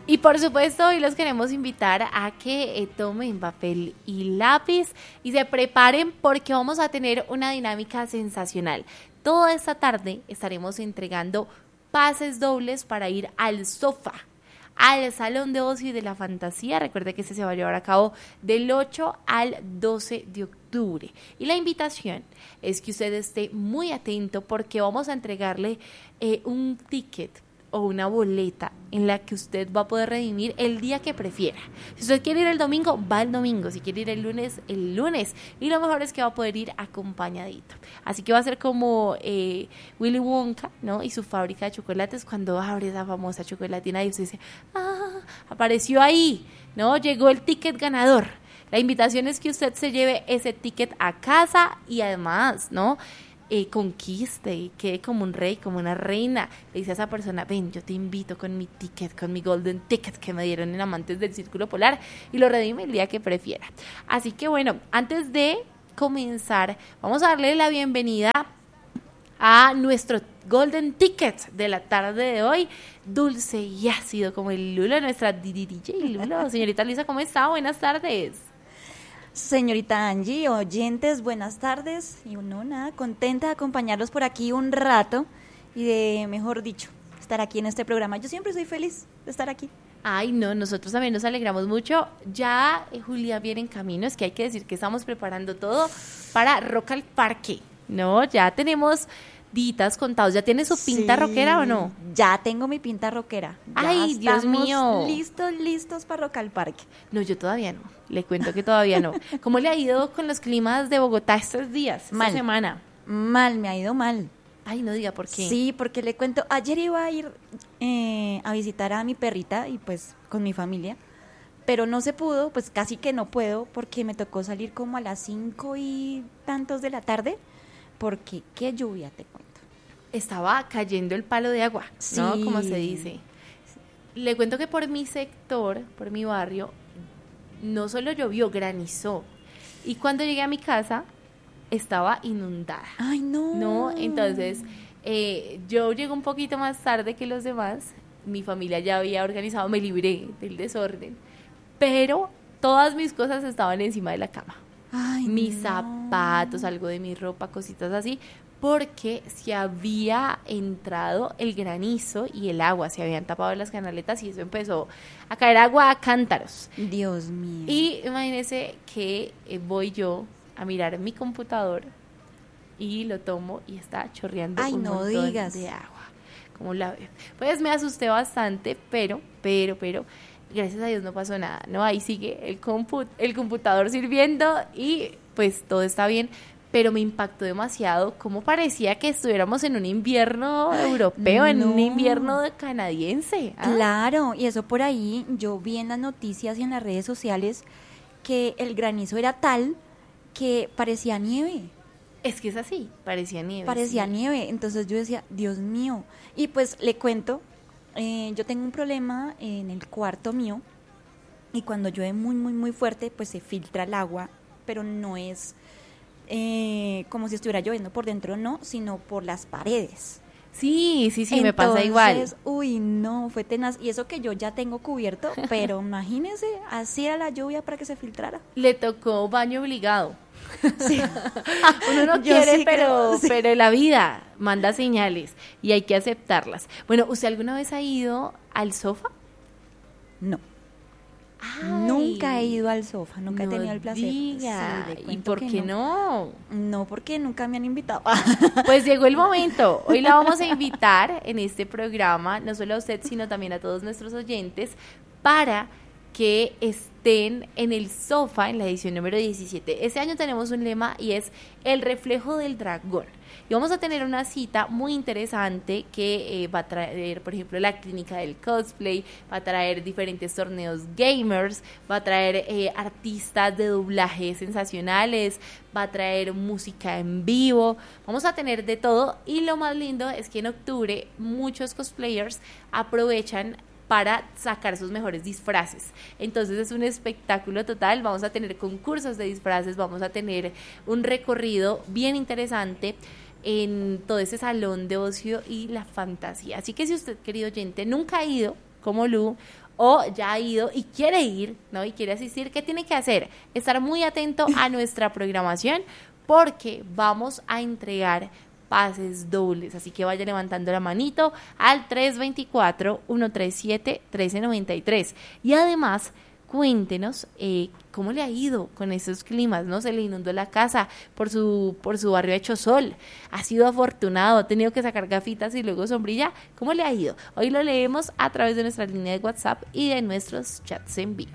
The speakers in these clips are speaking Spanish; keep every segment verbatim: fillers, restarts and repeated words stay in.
Y por supuesto, hoy los queremos invitar a que eh, tomen papel y lápiz y se preparen porque vamos a tener una dinámica sensacional. Toda esta tarde estaremos entregando pases dobles para ir al sofá, al Salón de Ocio y de la Fantasía. Recuerde que este se va a llevar a cabo del ocho al doce de octubre. Y la invitación es que usted esté muy atento porque vamos a entregarle eh, un ticket o una boleta en la que usted va a poder redimir el día que prefiera. Si usted quiere ir el domingo, va el domingo. Si quiere ir el lunes, el lunes. Y lo mejor es que va a poder ir acompañadito. Así que va a ser como eh, Willy Wonka, ¿no? Y su fábrica de chocolates cuando abre esa famosa chocolatina y usted dice, ah, apareció ahí, ¿no? Llegó el ticket ganador. La invitación es que usted se lleve ese ticket a casa y además, ¿no? Eh, conquiste y quede como un rey, como una reina. Le dice a esa persona, ven, yo te invito con mi ticket, con mi golden ticket que me dieron en Amantes del Círculo Polar, y lo redime el día que prefiera. Así que bueno, antes de comenzar, vamos a darle la bienvenida a nuestro golden ticket de la tarde de hoy, dulce y ácido como el Lulo, nuestra D J Lulo. Señorita Luisa, ¿cómo está? Buenas tardes. Señorita Angie, oyentes, buenas tardes. Y no, nada, contenta de acompañarlos por aquí un rato y de, mejor dicho, estar aquí en este programa. Yo siempre soy feliz de estar aquí. Ay, no, nosotros también nos alegramos mucho. Ya eh, Julia viene en camino, es que hay que decir que estamos preparando todo para Rock al Parque, ¿no? Ya tenemos ditas contados. ¿Ya tiene su pinta sí, rockera o no? Ya tengo mi pinta rockera. Ya Ay, Dios mío. Listos, listos para Rock al Parque. No, yo todavía no. Le cuento que todavía no. ¿Cómo le ha ido con los climas de Bogotá estos días, mal, esta semana? Mal, me ha ido mal. Ay, no diga por qué. Sí, porque le cuento, ayer iba a ir eh, a visitar a mi perrita y pues con mi familia, pero no se pudo, pues casi que no puedo porque me tocó salir como a las cinco y tantos de la tarde, porque qué lluvia, te cuento. Estaba cayendo el palo de agua, ¿no? Sí. Como se dice. Le cuento que por mi sector, por mi barrio, no solo llovió, granizó. Y cuando llegué a mi casa, estaba inundada. ¡Ay, no! No, entonces, eh, yo llegué un poquito más tarde que los demás. Mi familia ya había organizado, me libré del desorden. Pero todas mis cosas estaban encima de la cama. Ay, mis no. zapatos, algo de mi ropa, cositas así, porque se había entrado el granizo y el agua, se habían tapado las canaletas y eso empezó a caer agua a cántaros. Dios mío. Y imagínense que eh, voy yo a mirar mi computador y lo tomo y está chorreando Ay, un no montón digas. de agua. Como la veo. Pues me asusté bastante, pero, pero, pero, gracias a Dios no pasó nada, ¿no? Ahí sigue el, compu- el computador sirviendo y pues todo está bien. Pero me impactó demasiado cómo parecía que estuviéramos en un invierno europeo, no. en un invierno canadiense. ¿Ah? Claro, y eso por ahí, yo vi en las noticias y en las redes sociales que el granizo era tal que parecía nieve. Es que es así, parecía nieve. Parecía sí. nieve, entonces yo decía, Dios mío. Y pues le cuento, eh, yo tengo un problema en el cuarto mío y cuando llueve muy, muy, muy fuerte, pues se filtra el agua, pero no es... Eh, como si estuviera lloviendo por dentro, no, sino por las paredes. Sí, sí, sí, Entonces, me pasa igual. Uy, no, fue tenaz. Y eso que yo ya tengo cubierto, pero imagínese, así era la lluvia para que se filtrara. Le tocó baño obligado. Sí. Uno no Yo quiere, sí pero, creo, sí. pero la vida manda señales y hay que aceptarlas. Bueno, ¿usted alguna vez ha ido al sofá? No. Ay, Nunca he ido al sofá, nunca no he tenido el placer. Diga. Sí, le ¿Y cuento por que qué no? No, porque nunca me han invitado. Pues llegó el momento. Hoy la vamos a invitar en este programa, no solo a usted, sino también a todos nuestros oyentes, para que estén en el sofá en la edición número diecisiete. Este año tenemos un lema y es el reflejo del dragón. Y vamos a tener una cita muy interesante que eh, va a traer, por ejemplo, la clínica del cosplay, va a traer diferentes torneos gamers, va a traer eh, artistas de doblaje sensacionales, va a traer música en vivo, vamos a tener de todo. Y lo más lindo es que en octubre muchos cosplayers aprovechan para sacar sus mejores disfraces. Entonces es un espectáculo total, vamos a tener concursos de disfraces, vamos a tener un recorrido bien interesante en todo ese salón de ocio y la fantasía. Así que si usted, querido oyente, nunca ha ido como Lu, o ya ha ido y quiere ir, ¿no? Y quiere asistir, ¿qué tiene que hacer? Estar muy atento a nuestra programación porque vamos a entregar pases dobles, así que vaya levantando la manito al tres dos cuatro, uno tres siete, uno tres nueve tres y además cuéntenos eh, cómo le ha ido con esos climas, ¿no? Se le inundó la casa, por su, por su barrio ha hecho sol, ha sido afortunado, ha tenido que sacar gafitas y luego sombrilla, ¿cómo le ha ido? Hoy lo leemos a través de nuestra línea de WhatsApp y de nuestros chats en vivo.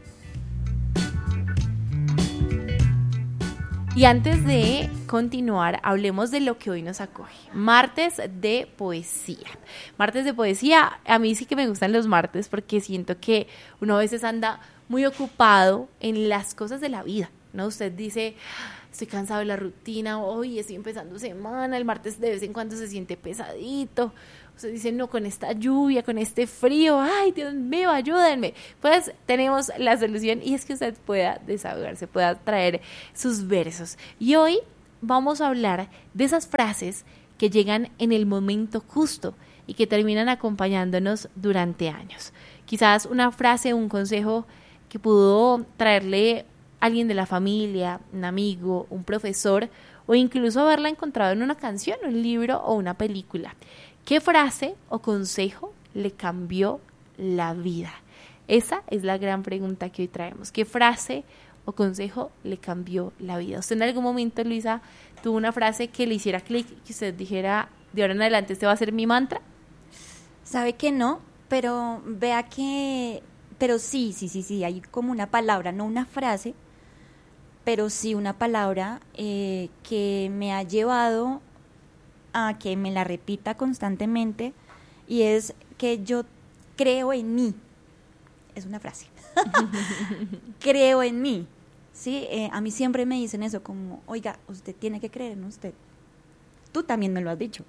Y antes de continuar, hablemos de lo que hoy nos acoge. Martes de poesía. Martes de poesía, a mí sí que me gustan los martes porque siento que uno a veces anda muy ocupado en las cosas de la vida, ¿no? Usted dice, estoy cansado de la rutina, hoy estoy empezando semana, el martes de vez en cuando se siente pesadito. Usted dice, no, con esta lluvia, con este frío, ay, Dios mío, ayúdenme. Pues tenemos la solución y es que usted pueda desahogarse, pueda traer sus versos. Y hoy vamos a hablar de esas frases que llegan en el momento justo y que terminan acompañándonos durante años. Quizás una frase, un consejo que pudo traerle alguien de la familia, un amigo, un profesor, o incluso haberla encontrado en una canción, un libro o una película. ¿Qué frase o consejo le cambió la vida? Esa es la gran pregunta que hoy traemos. ¿Qué frase o consejo le cambió la vida? ¿Usted en algún momento, Luisa, tuvo una frase que le hiciera clic, que usted dijera, de ahora en adelante este va a ser mi mantra? Sabe que no, pero vea que, pero sí, sí, sí, sí, hay como una palabra, no una frase, pero sí una palabra eh, que me ha llevado a que me la repita constantemente y es que yo creo en mí. Es una frase. Creo en mí. Sí, eh, a mí siempre me dicen eso como, oiga, usted tiene que creer en usted. Tú también me lo has dicho.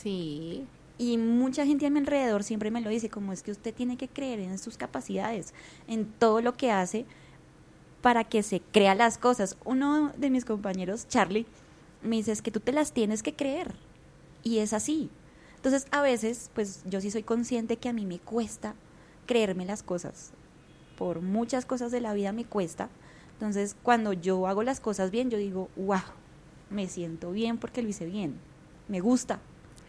Sí. Y mucha gente a mi alrededor siempre me lo dice, como es que usted tiene que creer en sus capacidades, en todo lo que hace para que se crea las cosas. Uno de mis compañeros, Charlie, me dice, es que tú te las tienes que creer. Y es así. Entonces, a veces, pues yo sí soy consciente que a mí me cuesta creerme las cosas. Por muchas cosas de la vida me cuesta. Entonces, cuando yo hago las cosas bien, yo digo, wow, me siento bien porque lo hice bien. Me gusta.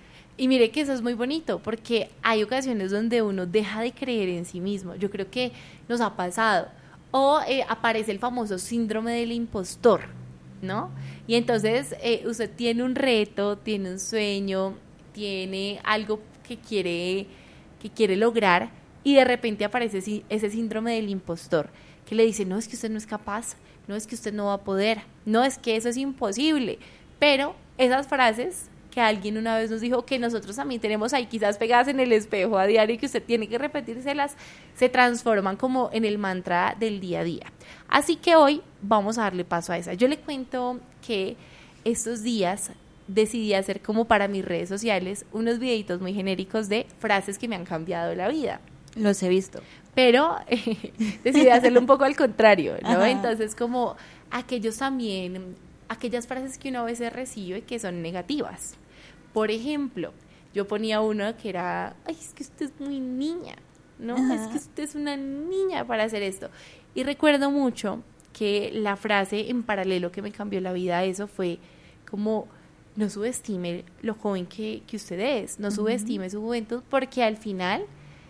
Y mire que eso es muy bonito, porque hay ocasiones donde uno deja de creer en sí mismo. Yo creo que nos ha pasado. O eh, aparece el famoso síndrome del impostor, ¿no? Y entonces eh, usted tiene un reto, tiene un sueño, tiene algo que quiere, que quiere lograr y de repente aparece ese síndrome del impostor que le dice, no, es que usted no es capaz, no, es que usted no va a poder, no, es que eso es imposible. Pero esas frases que alguien una vez nos dijo que nosotros también tenemos ahí quizás pegadas en el espejo a diario y que usted tiene que repetírselas, se transforman como en el mantra del día a día. Así que hoy vamos a darle paso a esa. Yo le cuento que estos días decidí hacer como para mis redes sociales unos videitos muy genéricos de frases que me han cambiado la vida. Los he visto. Pero eh, decidí hacerlo un poco al contrario, ¿no? Ajá. Entonces como aquellos también, aquellas frases que uno a veces recibe que son negativas. Por ejemplo, yo ponía uno que era, ay, es que usted es muy niña, ¿no? Ajá. Es que usted es una niña para hacer esto. Y recuerdo mucho que la frase en paralelo que me cambió la vida a eso fue como, no subestime lo joven que, que usted es, no uh-huh. subestime su juventud, porque al final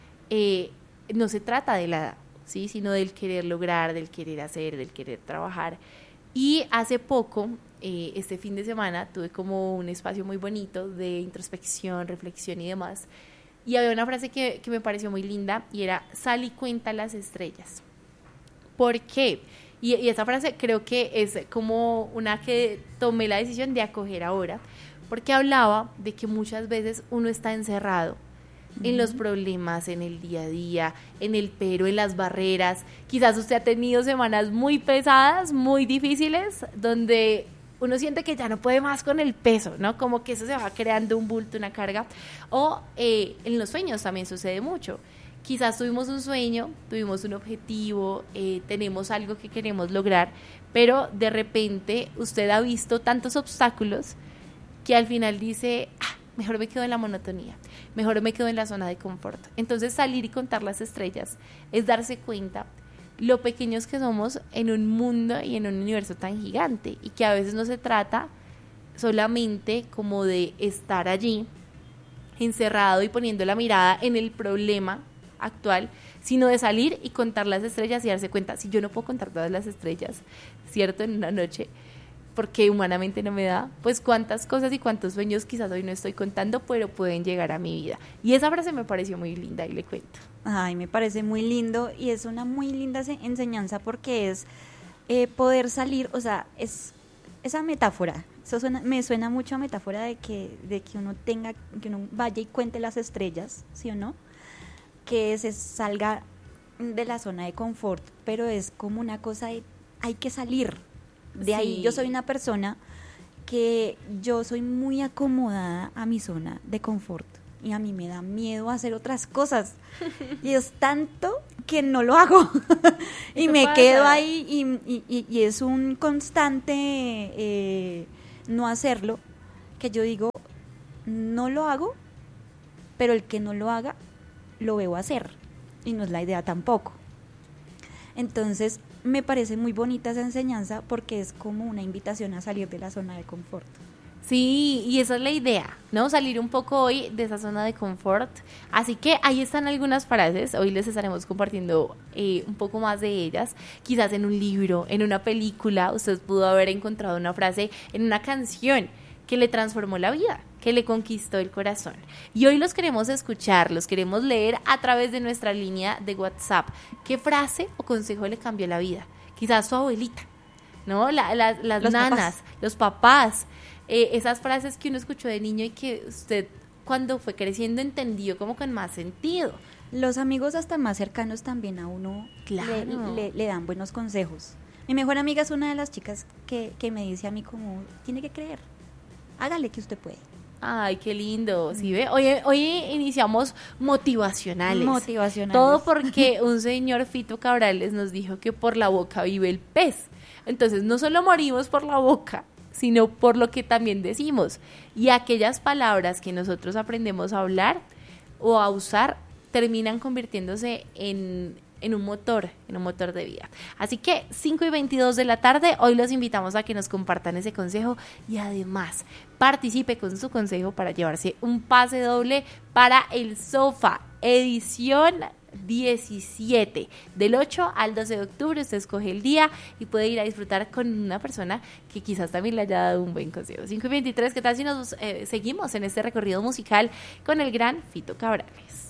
eh, no se trata de la edad, ¿sí? Sino del querer lograr, del querer hacer, del querer trabajar. Y hace poco, eh, este fin de semana, tuve como un espacio muy bonito de introspección, reflexión y demás. Y había una frase que, que me pareció muy linda y era, sal y cuenta las estrellas. ¿Por qué? Y, y esa frase creo que es como una que tomé la decisión de acoger ahora, porque hablaba de que muchas veces uno está encerrado en los problemas, en el día a día, en el pero, en las barreras. Quizás usted ha tenido semanas muy pesadas, muy difíciles, donde uno siente que ya no puede más con el peso, ¿no? Como que eso se va creando un bulto, una carga. O eh, en los sueños también sucede mucho. Quizás tuvimos un sueño, tuvimos un objetivo, eh, tenemos algo que queremos lograr, pero de repente usted ha visto tantos obstáculos que al final dice, ah, mejor me quedo en la monotonía, mejor me quedo en la zona de confort. Entonces salir y contar las estrellas es darse cuenta lo pequeños que somos en un mundo y en un universo tan gigante, y que a veces no se trata solamente como de estar allí encerrado y poniendo la mirada en el problema actual, sino de salir y contar las estrellas y darse cuenta, si yo no puedo contar todas las estrellas, ¿cierto? En una noche, porque humanamente no me da, pues cuántas cosas y cuántos sueños quizás hoy no estoy contando, pero pueden llegar a mi vida. Y esa frase me pareció muy linda y le cuento. Ay, me parece muy lindo y es una muy linda enseñanza porque es eh, poder salir, o sea, es esa metáfora, eso suena, me suena mucho a metáfora de que, de que uno tenga, que uno vaya y cuente las estrellas, ¿sí o no? Que se salga de la zona de confort, pero es como una cosa de, hay que salir de sí. ahí. Yo soy una persona que yo soy muy acomodada a mi zona de confort y a mí me da miedo hacer otras cosas y es tanto que no lo hago y me pasa? quedo ahí y, y, y es un constante eh, no hacerlo, que yo digo, no lo hago, pero el que no lo haga lo veo hacer y no es la idea tampoco. Entonces me parece muy bonita esa enseñanza porque es como una invitación a salir de la zona de confort. Sí, y esa es la idea, ¿no? Salir un poco hoy de esa zona de confort. Así que ahí están algunas frases, hoy les estaremos compartiendo eh, un poco más de ellas. Quizás en un libro, en una película, usted pudo haber encontrado una frase en una canción que le transformó la vida, que le conquistó el corazón. Y hoy los queremos escuchar, los queremos leer a través de nuestra línea de WhatsApp. ¿Qué frase o consejo le cambió la vida? Quizás su abuelita, ¿no? La, la, las los nanas, papás. los papás, eh, esas frases que uno escuchó de niño y que usted cuando fue creciendo entendió como con más sentido. Los amigos hasta más cercanos también a uno claro. le, le, le dan buenos consejos. Mi mejor amiga es una de las chicas que, que me dice a mí como, tiene que creer, hágale que usted puede. Ay, qué lindo, ¿sí ve? Hoy, hoy iniciamos motivacionales. Motivacionales. Todo porque un señor Fito Cabrales nos dijo que por la boca vive el pez. Entonces, no solo morimos por la boca, sino por lo que también decimos. Y aquellas palabras que nosotros aprendemos a hablar o a usar terminan convirtiéndose en, en un motor, en un motor de vida. Así que cinco y veintidós de la tarde, hoy los invitamos a que nos compartan ese consejo y además participe con su consejo para llevarse un pase doble para el Sofá, edición diecisiete, del ocho al doce de octubre. Usted escoge el día y puede ir a disfrutar con una persona que quizás también le haya dado un buen consejo. cinco y veintitrés, ¿qué tal si nos eh, seguimos en este recorrido musical con el gran Fito Cabrales?